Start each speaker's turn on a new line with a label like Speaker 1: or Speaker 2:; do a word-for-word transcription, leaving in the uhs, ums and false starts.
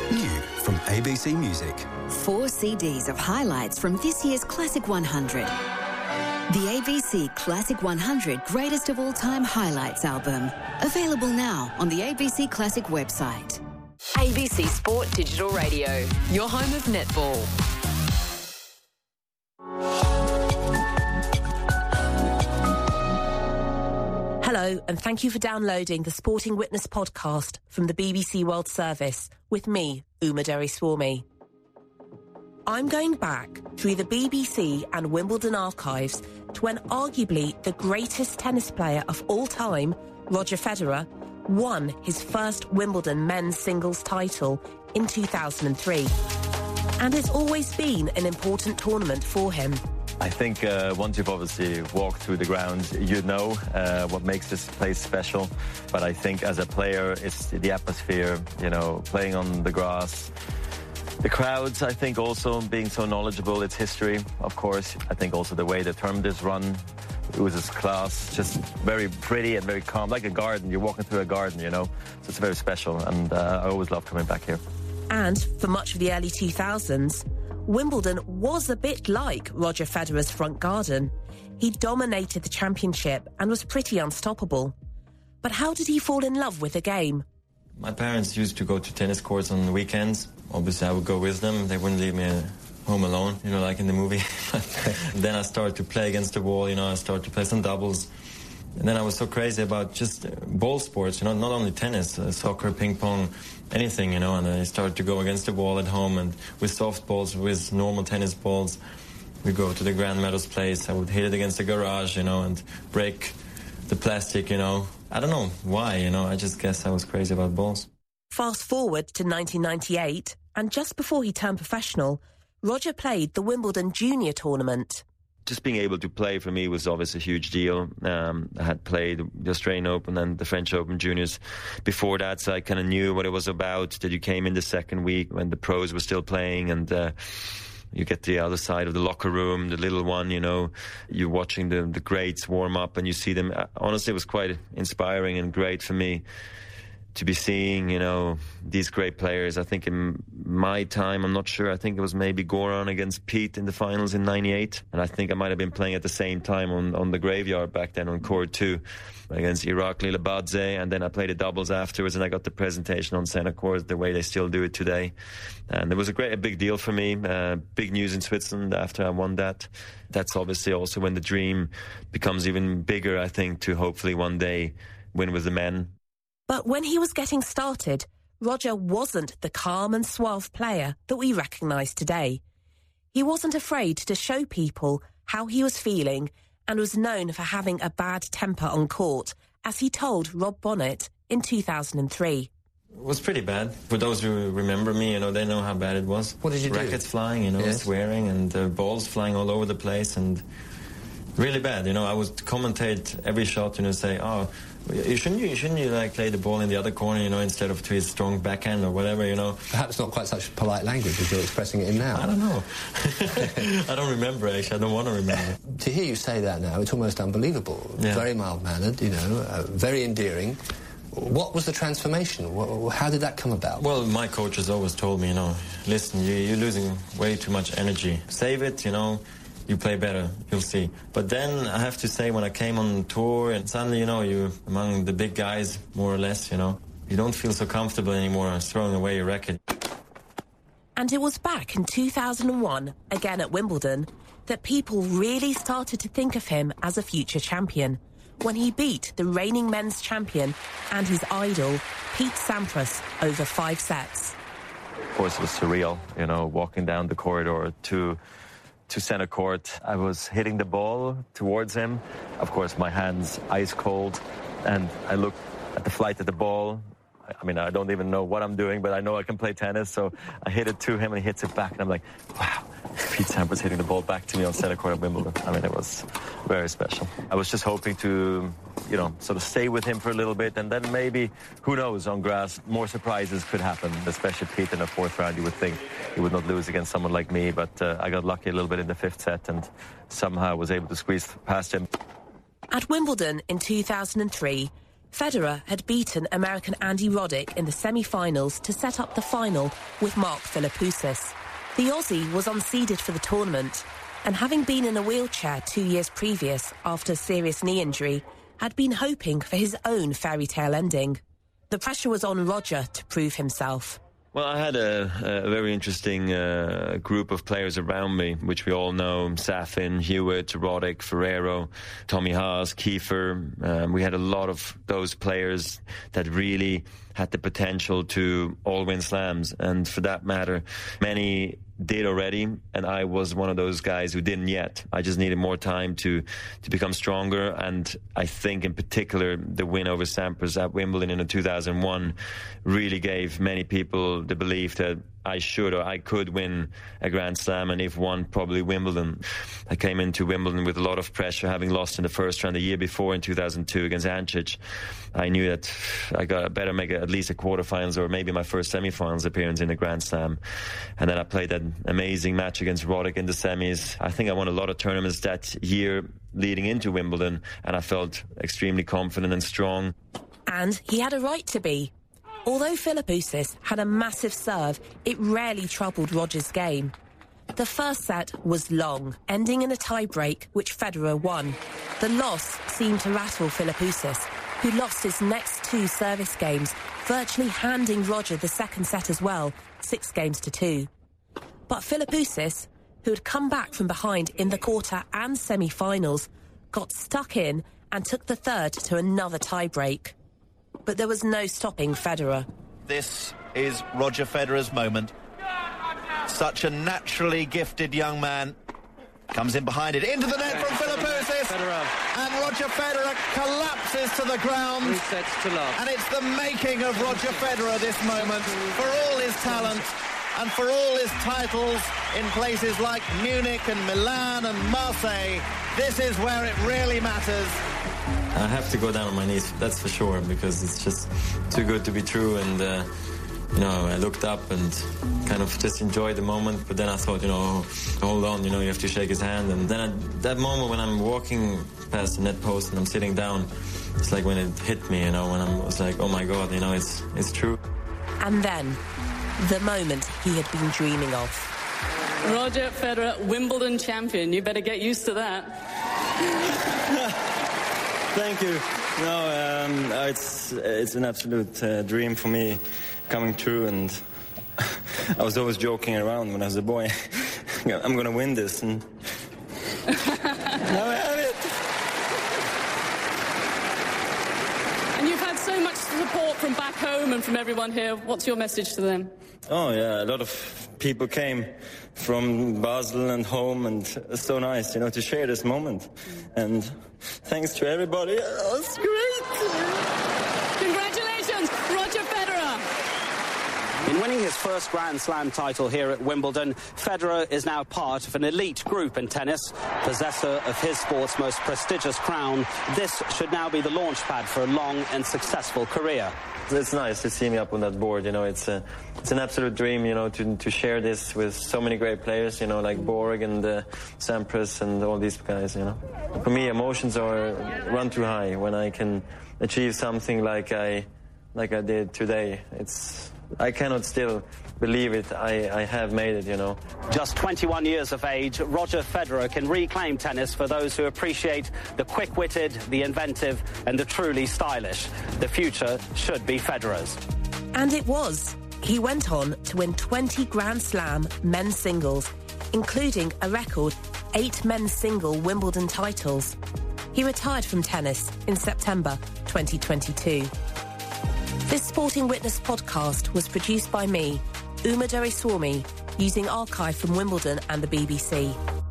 Speaker 1: New from A B C Music.
Speaker 2: Four C Ds of highlights from this year's Classic one hundred. The A B C Classic one hundred Greatest of All Time Highlights album. Available now on the A B C Classic website.
Speaker 3: A B C Sport Digital Radio, your home of netball.
Speaker 4: Hello, and thank you for downloading the Sporting Witness podcast from the B B C World Service with me, Uma Derry-Swamy. I'm going back through the B B C and Wimbledon archives to when arguably the greatest tennis player of all time, Roger Federer, won his first Wimbledon men's singles title in two thousand three. And it's always been an important tournament for him.
Speaker 5: I think uh, once you've obviously walked through the ground, you know uh, what makes this place special. But I think as a player, it's the atmosphere, you know, playing on the grass. The crowds, I think, also being so knowledgeable, its history, of course. I think also the way the tournament is run, it was this class, just very pretty and very calm, like a garden. You're walking through a garden, you know. So it's very special, and uh, I always love coming back here.
Speaker 4: And for much of the early two thousands, Wimbledon was a bit like Roger Federer's front garden. He dominated the championship and was pretty unstoppable. But how did he fall in love with the game?
Speaker 6: My parents used to go to tennis courts on the weekends. Obviously, I would go with them. They wouldn't leave me home alone, you know, like in the movie. Then I started to play against the wall, you know, I started to play some doubles. And then I was so crazy about just ball sports, you know, not only tennis, uh, soccer, ping pong, anything, you know, and I started to go against the wall at home and with soft balls, with normal tennis balls. We go to the Grand Meadows place, I would hit it against the garage, you know, and break the plastic, you know. I don't know why, you know, I just guess I was crazy about balls.
Speaker 4: Fast forward to nineteen ninety-eight, and just before he turned professional, Roger played the Wimbledon Junior Tournament.
Speaker 5: Just being able to play for me was obviously a huge deal. Um, I had played the Australian Open and the French Open Juniors before that, so I kind of knew what it was about. That you came in the second week when the pros were still playing, and uh, you get the other side of the locker room, the little one, you know, you're watching the, the greats warm up and you see them. Honestly, it was quite inspiring and great for me to be seeing, you know, these great players. I think in my time, I'm not sure, I think it was maybe Goran against Pete in the finals in ninety-eight. And I think I might have been playing at the same time on, on the graveyard back then on court two against Irakli Labadze. And then I played the doubles afterwards and I got the presentation on center court the way they still do it today. And it was a great, a big deal for me. Uh, big news in Switzerland after I won that. That's obviously also when the dream becomes even bigger, I think, to hopefully one day win with the men.
Speaker 4: But when he was getting started, Roger wasn't the calm and suave player that we recognise today. He wasn't afraid to show people how he was feeling and was known for having a bad temper on court, as he told Rob Bonnet in two thousand three.
Speaker 6: It was pretty bad. For those who remember me, you know, they know how bad it was.
Speaker 7: What did you do?
Speaker 6: Rackets flying, you know,
Speaker 7: yes.
Speaker 6: swearing, and uh, balls flying all over the place, and really bad. You know, I would commentate every shot, you know, say, oh, you shouldn't you, you shouldn't you like play the ball in the other corner, you know, instead of to his strong backhand or whatever, you know.
Speaker 7: Perhaps not quite such polite language as you're expressing it in now.
Speaker 6: I don't know. I don't remember, actually. I don't want to remember.
Speaker 7: To hear you say that now, it's almost unbelievable. Yeah. Very mild-mannered, you know, uh, very endearing. What was the transformation? How did that come about?
Speaker 6: Well, my coach has always told me, you know, listen, you, you're losing way too much energy. Save it, you know. You play better, you'll see. But then I have to say, when I came on tour and suddenly, you know, you're among the big guys, more or less, you know, you don't feel so comfortable anymore throwing away your racket.
Speaker 4: And it was back in two thousand one, again at Wimbledon, that people really started to think of him as a future champion, when he beat the reigning men's champion and his idol, Pete Sampras, over five sets.
Speaker 5: Of course, it was surreal, you know, walking down the corridor to... to center court. I was hitting the ball towards him. Of course, my hands ice cold, and I look at the flight of the ball. I mean, I don't even know what I'm doing, but I know I can play tennis, so I hit it to him, and he hits it back, and I'm like, wow, Pete Sampras hitting the ball back to me on center court at Wimbledon. I mean, it was very special. I was just hoping to, you know, sort of stay with him for a little bit, and then maybe, who knows, on grass, more surprises could happen, especially Pete in the fourth round. You would think he would not lose against someone like me, but uh, I got lucky a little bit in the fifth set and somehow was able to squeeze past him.
Speaker 4: At Wimbledon in two thousand three, Federer had beaten American Andy Roddick in the semi-finals to set up the final with Mark Philippoussis. The Aussie was unseeded for the tournament, and having been in a wheelchair two years previous after a serious knee injury, had been hoping for his own fairy tale ending. The pressure was on Roger to prove himself.
Speaker 5: Well, I had a, a very interesting uh, group of players around me, which we all know: Safin, Hewitt, Roddick, Ferrero, Tommy Haas, Kiefer. Um, we had a lot of those players that really had the potential to all win slams. And for that matter, many did already, and I was one of those guys who didn't yet. I just needed more time to to become stronger, and I think in particular the win over Sampras at Wimbledon in two thousand one really gave many people the belief that I should or I could win a Grand Slam, and if won, probably Wimbledon. I came into Wimbledon with a lot of pressure, having lost in the first round the year before in two thousand two against Ancic. I knew that I got better make at least a quarterfinals or maybe my first semi-finals appearance in the Grand Slam. And then I played that amazing match against Roddick in the semis. I think I won a lot of tournaments that year leading into Wimbledon, and I felt extremely confident and strong.
Speaker 4: And he had a right to be. Although Philippoussis had a massive serve, it rarely troubled Roger's game. The first set was long, ending in a tie-break, which Federer won. The loss seemed to rattle Philippoussis, who lost his next two service games, virtually handing Roger the second set as well, six games to two. But Philippoussis, who had come back from behind in the quarter and semi-finals, got stuck in and took the third to another tie-break. But there was no stopping Federer.
Speaker 8: This is Roger Federer's moment. Such a naturally gifted young man. Comes in behind it, into the net from Philippoussis. And Roger Federer collapses to the ground.
Speaker 9: Three sets to love.
Speaker 8: And it's the making of Roger Federer this moment. For all his talent and for all his titles in places like Munich and Milan and Marseille, this is where it really matters.
Speaker 6: I have to go down on my knees, that's for sure, because it's just too good to be true. And, uh, you know, I looked up and kind of just enjoyed the moment. But then I thought, you know, hold on, you know, you have to shake his hand. And then at that moment when I'm walking past the net post and I'm sitting down, it's like when it hit me, you know, when I was like, oh my God, you know, it's, it's true.
Speaker 4: And then, the moment he had been dreaming of.
Speaker 10: Roger Federer, Wimbledon champion. You better get used to that.
Speaker 6: Thank you. No, um, it's it's an absolute uh, dream for me coming true, and I was always joking around when I was a boy. I'm going to win this, and now I have it.
Speaker 10: And you've had so much support from back home and from everyone here. What's your message to them?
Speaker 6: Oh, yeah, a lot of people came from Basel and home, and it's so nice, you know, to share this moment. And thanks to everybody. Oh, it's great.
Speaker 10: Congratulations, Roger Federer.
Speaker 11: In winning his first Grand Slam title here at Wimbledon, Federer is now part of an elite group in tennis. Possessor of his sport's most prestigious crown, this should now be the launchpad for a long and successful career.
Speaker 6: It's nice to see me up on that board, you know, it's a, it's an absolute dream, you know, to, to share this with so many great players, you know, like Borg and uh, Sampras and all these guys, you know. For me, emotions are run too high when I can achieve something like I, like I did today. It's, I cannot still believe it. I, I have made it, you know.
Speaker 11: Just twenty-one years of age, Roger Federer can reclaim tennis for those who appreciate the quick-witted, the inventive, and the truly stylish. The future should be Federer's.
Speaker 4: And it was. He went on to win twenty Grand Slam men's singles, including a record eight men's single Wimbledon titles. He retired from tennis in September twenty twenty-two. This Sporting Witness podcast was produced by me, Uma Doraiswamy, using archive from Wimbledon and the B B C.